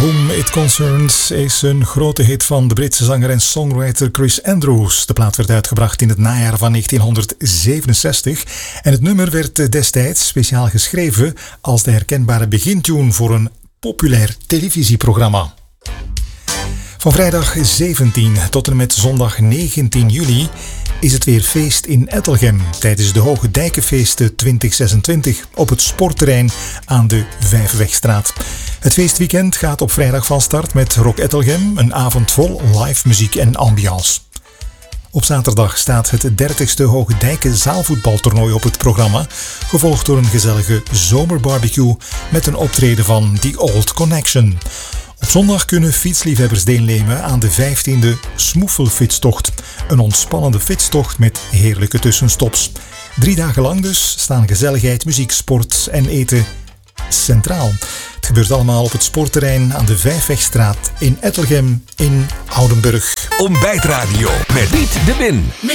Whom It Concerns is een grote hit van de Britse zanger en songwriter Chris Andrews. De plaat werd uitgebracht in het najaar van 1967 en het nummer werd destijds speciaal geschreven als de herkenbare begintune voor een populair televisieprogramma. Van vrijdag 17 tot en met zondag 19 juli is het weer feest in Ettelgem tijdens de Hoge Dijkenfeesten 2026 op het sportterrein aan de Vijfwegstraat. Het feestweekend gaat op vrijdag van start met Rock Ettelgem, een avond vol live muziek en ambiance. Op zaterdag staat het 30ste Hoge Dijken zaalvoetbaltoernooi op het programma, gevolgd door een gezellige zomerbarbecue met een optreden van The Old Connection. Op zondag kunnen fietsliefhebbers deelnemen aan de 15e Smoefelfietstocht. Een ontspannende fietstocht met heerlijke tussenstops. 3 dagen lang dus staan gezelligheid, muziek, sport en eten centraal. Het gebeurt allemaal op het sportterrein aan de Vijfwegstraat in Ettelgem in Oudenburg. Ontbijtradio met Piet de Win.